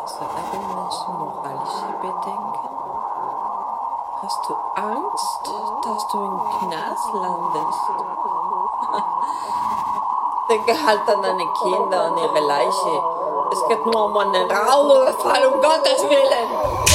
Also irgendwelche moralische Bedenken? Hast du Angst, dass du im Knast landest? Denke halt an deine Kinder und ihre Leiche. Es geht nur um einen Raubüberfall, um Gottes Willen!